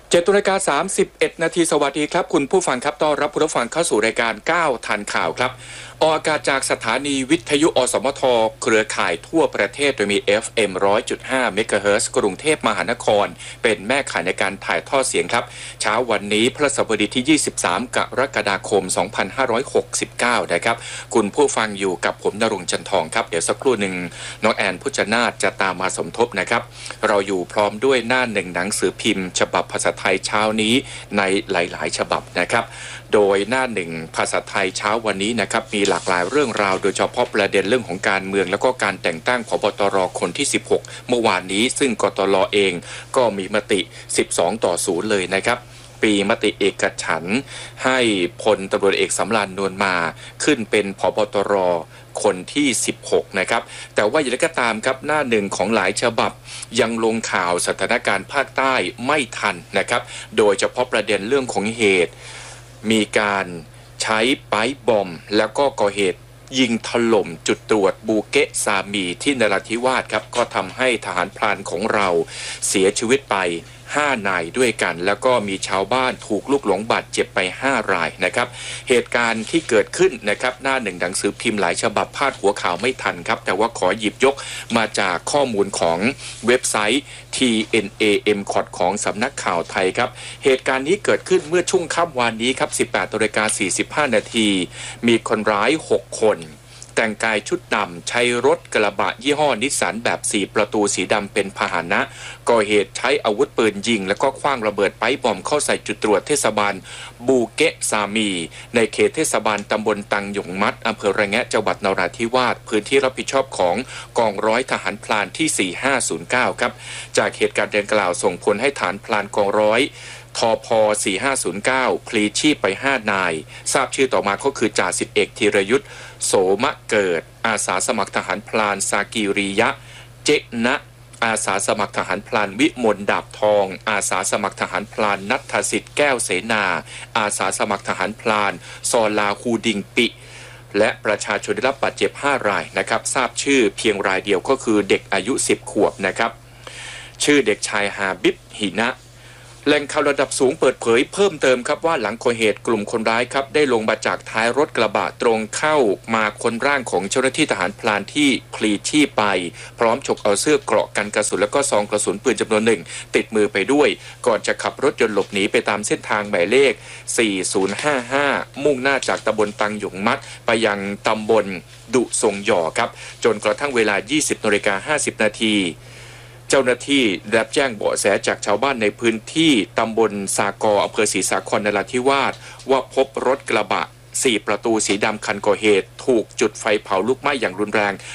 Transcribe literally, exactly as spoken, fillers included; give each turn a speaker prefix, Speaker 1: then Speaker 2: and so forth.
Speaker 1: เจ็ดนาฬิกาสามสิบเอ็ดนาทีสวัสดีครับคุณผู้ฟังครับต้อนรับผู้ฟังเข้าสู่รายการก้าวทันข่าวครับออกอากาศจากสถานีวิทยุอสมทเครือข่ายทั่วประเทศโดยมี เอฟ เอ็ม หนึ่งร้อยจุดห้า เมกะเฮิรตซ์กรุงเทพมหานครเป็นแม่ข่ายในการถ่ายทอดเสียงครับเช้าวันนี้พฤหัสบดีที่ยี่สิบสามกรกฎาคมสองพันห้าร้อยหกสิบเก้านะครับคุณผู้ฟังอยู่กับผมณรงค์จันทองครับเดี๋ยวสักครู่หนึ่งน้องแอนพุชนาถจะตามมาสมทบนะครับเราอยู่พร้อมด้วยหน้าหนึ่งหนังสือพิมพ์ฉบับภาษาไทยเช้านี้ในหลายๆฉบับนะครับโดยหน้าหนึ่งภาษาไทยเช้าวันนี้นะครับมีหลากหลายเรื่องราวโดยเฉพาะประเด็นเรื่องของการเมืองแล้วก็การแต่งตั้งผบตรคนที่สิบหกเมื่อวานนี้ซึ่งกตรเองก็มีมติสิบสองต่อศูนย์เลยนะครับปีมติเอกฉันท์ให้พลตำรวจเอกสำราญนวลมาขึ้นเป็นผบตรคนที่สิบหกนะครับแต่ว่าอย่างไรก็ตามครับหน้าหนึ่งของหลายฉบับยังลงข่าวสถานการณ์ภาคใต้ไม่ทันนะครับโดยเฉพาะประเด็นเรื่องของเหตุมีการใช้ไปป์บอมแล้วก็ก่อเหตุยิงถล่มจุดตรวจบูเกะซามีที่นราธิวาสครับก็ทำให้ทหารพรานของเราเสียชีวิตไปห้านายด้วยกันแล้วก็มีชาวบ้านถูกลูกหลงบาดเจ็บไปห้ารายนะครับเหตุการณ์ที่เกิดขึ้นนะครับหน้าหนึ่งหนังสือพิมพ์หลายฉบับพาดหัวข่าวไม่ทันครับแต่ว่าขอหยิบยกมาจากข้อมูลของเว็บไซต์ ที เอ็น เอ เอ็ม ซี โอ ที ของสำนักข่าวไทยครับเหตุการณ์นี้เกิดขึ้นเมื่อช่วงค่ำวานนี้ครับสิบแปดนาฬิกาสี่สิบห้านาทีมีคนร้ายหกคนแต่งกายชุดดำใช้รถกระบะยี่ห้อนิสสันแบบสี่ประตูสีดำเป็นพาหนะก่อเหตุใช้อาวุธปืนยิงแล้วก็ขว้างระเบิดไปบอมเข้าใส่จุดตรวจเทศบาลบูเกะซามีในเขตเทศบาลตำบลตังหยงมัดอำเภอระแงะจังหวัดนราธิวาสพื้นที่รับผิดชอบของกองร้อยทหารพลานที่สี่ห้าศูนย์เก้าครับจากเหตุการณ์ดังกล่าวส่งผลให้ฐานพลานกองร้อยทพสี่ห้าศูนย์เก้าพลีชีพไปห้านายทราบชื่อต่อมาก็คือจ่าสิบเอกธีรยุทธโสมะเกิดอาสาสมัครทหารพลานสากิริยะเจนะอาสาสมัครทหารพลานวิมลดาบทองอาสาสมัครทหารพลานนัทสิทธิ์แก้วเสนาอาสาสมัครทหารพลานซอลาคูดิงปิและประชาชนได้รับบาดเจ็บห้ารายนะครับทราบชื่อเพียงรายเดียวก็คือเด็กอายุสิบขวบนะครับชื่อเด็กชายฮาบิบหินะแหล่งข่าวระดับสูงเปิดเผยเพิ่มเติมครับว่าหลังก่อเหตุกลุ่มคนร้ายครับได้ลงมาจากท้ายรถกระบะตรงเข้ามาค้นร่างของเจ้าหน้าที่ทหารพลานที่พลีชีพไปพร้อมฉกเอาเสื้อเกราะกันกระสุนแล้วก็ซองกระสุนปืนจำนวนหนึ่งติดมือไปด้วยก่อนจะขับรถยนต์หลบหนีไปตามเส้นทางหมายเลขสี่ศูนย์ห้าห้ามุ่งหน้าจากตำบลตังหยงมัดไปยังตำบลดุทรงหย่อครับจนกระทั่งเวลา ยี่สิบนาฬิกาห้าสิบนาทีเจ้าหน้าที่ได้รับแจ้งเบาะแสจากชาวบ้านในพื้นที่ตำบลสากออำเภอศรีสาครนราธิวาสว่าพบรถกระบะสี่ประตูสีดำคันก่อเหตุถูกจุดไฟเผาลุกไหม้อย่างรุนแรง